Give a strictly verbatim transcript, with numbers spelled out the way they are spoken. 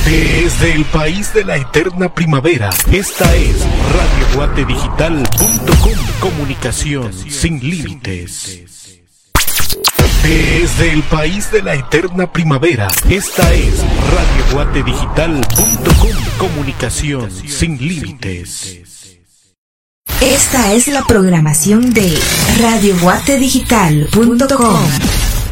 Desde el país de la eterna primavera, esta es radio guate digital punto com, comunicación sin límites. Desde el país de la eterna primavera, esta es radio guate digital punto com, comunicación sin límites. Esta es la programación de radio guate digital punto com.